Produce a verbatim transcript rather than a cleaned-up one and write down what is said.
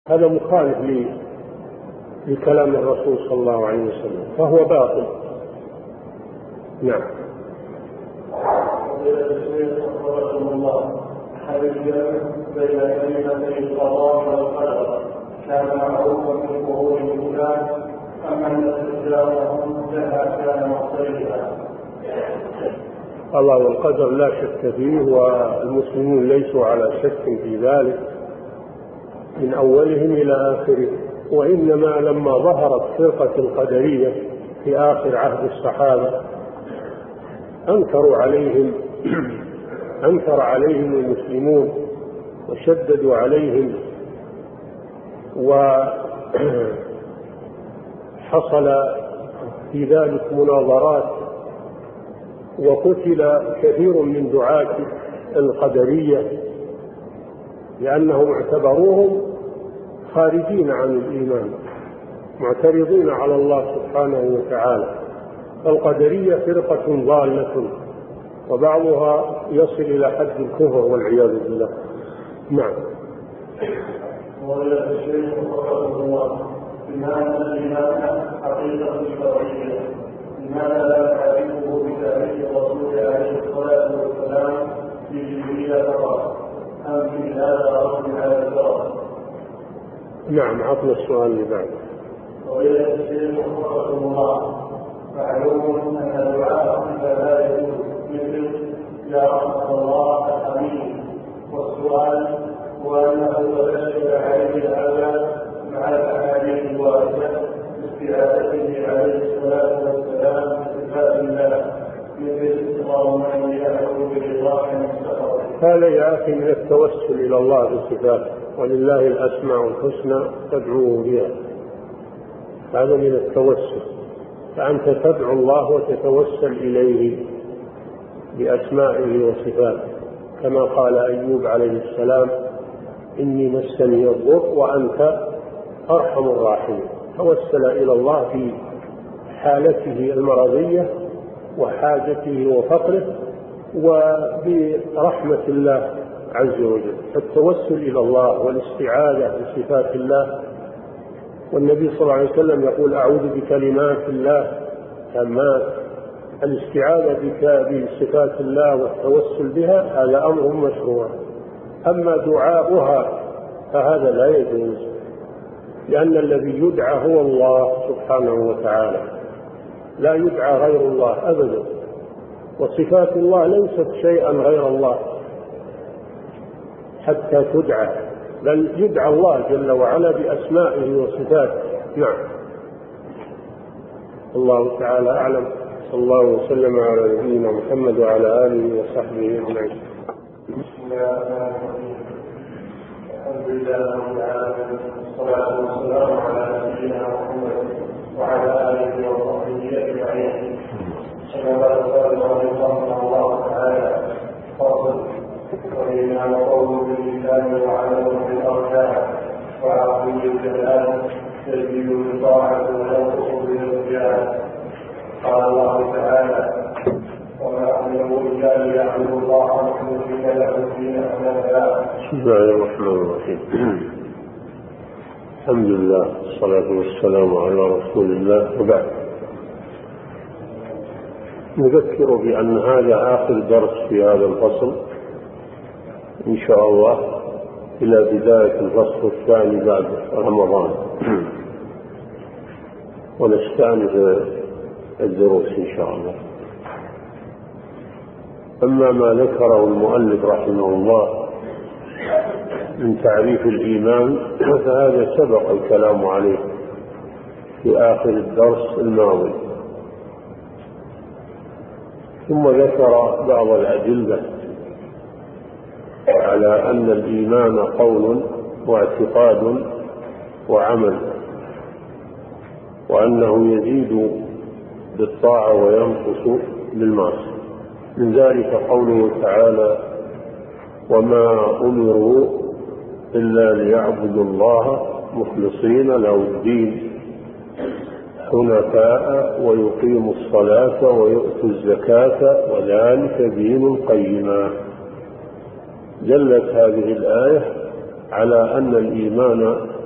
هذا مخالف لكلام الرسول صلى الله عليه وسلم، فهو باطل. نعم. هل الجمع بين كلمتي القضاء والقدر كان معروفا في قرون الإسلام أم أن استخدامهم لها كان مختلفا؟ الله والقدر لا شك فيه، والمسلمون ليسوا على شك في ذلك من أولهم إلى آخره، وإنما لما ظهرت فرقة القدرية في آخر عهد الصحابة أنكروا عليهم أنكر عليهم المسلمون وشددوا عليهم، وحصل في ذلك مناظرات، وقتل كثير من دعاة القدرية لأنهم اعتبروهم خارجين عن الإيمان معترضين على الله سبحانه وتعالى. القدرية فرقة ضالة وبعضها يصل إلى حد الكفر والعياذ بالله. نعم. وإلى الشيخ رحمه الله بمعنى الإيمان حقيقة شرعية، لماذا لا تعرفه بتعريف الرسول عليه الصلاة والسلام بجبريل فقط أم في هذا رد على الفرق؟ نعم، عطنا السؤال اللي بعد. وإلى الشيخ رحمه الله معلوم أن دعاء لا يجوز مثل يا رحمة الله الحميد، والسؤال وأنه تبشر عليه هذا مع الأحاديث الواردة باستعادته عليه الصلاة والسلام بصفات الله مثل اللهم إني أعوذ برضاك من سخطك. هذا يا أخي من التوسل إلى الله بصفاته، ولله الأسماء الحسنى فادعوه بها، هذا من التوسل، فأنت تدعو الله وتتوسل إليه بأسمائه وصفاته، كما قال أيوب عليه السلام إني مسني الضر وأنت أرحم الراحمين، توسل إلى الله في حالته المرضية وحاجته وفقره وبرحمة الله عز وجل، فالتوسل إلى الله والاستعاذة بصفات الله. والنبي صلى الله عليه وسلم يقول أعوذ بكلمات الله تامات. الاستعاذة بصفات الله والتوسل بها هذا أمر مشروع، أما دعاؤها فهذا لا يجوز، لأن الذي يدعى هو الله سبحانه وتعالى، لا يدعى غير الله أبدا، وصفات الله ليست شيئا غير الله حتى تدعى، بل يدعى الله جل وعلا بأسمائه وصفاته. نعم. الله تعالى أعلم، صلى الله وسلم على نبينا محمد وعلى آله وصحبه أجمعين. بسم الله الرحمن الرحيم. الحمد لله رب العالمين، والصلاة والسلام على نبينا محمد وعلى آله وصحبه أجمعين. صلى الله تعالى فاصل وإنما قول باللسان وعمل بالأركان وعقل الجلال تزيد بالطاعة وينقص بالعصيان. قال الله تعالى وما أمروا إلا ليعبدوا الله مخلصين له الدين حنفاء. بسم الله الرحمن الرحيم. الحمد لله والصلاة والسلام على رسول الله، وبعد. نذكر بأن هذا آخر درس في هذا الفصل إن شاء الله إلى بداية الفصل الثاني بعد رمضان، ونستأنف الدروس إن شاء الله. أما ما ذكره المؤلف رحمه الله من تعريف الإيمان فهذا سبق الكلام عليه في آخر الدرس الماضي، ثم ذكر بعض الأدلة على أن الإيمان قول واعتقاد وعمل، وأنه يزيد بالطاعة وينقص بالمعصية. من ذلك قوله تعالى وما أمروا إلا ليعبدوا الله مخلصين له الدين حنفاء ويقيموا الصلاة ويؤتوا الزكاة وذلك دين القيمة. دلت هذه الآية على أن الإيمان